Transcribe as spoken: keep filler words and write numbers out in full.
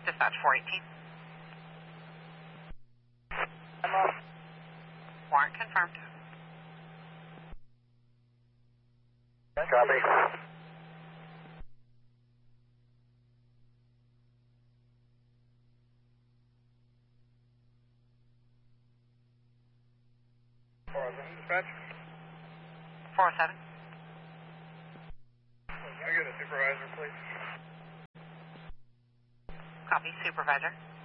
Dispatch four eighteen. I'm off. Warrant confirmed. Copy. Dispatch? four oh seven. Can I get a supervisor, please? Copy, supervisor.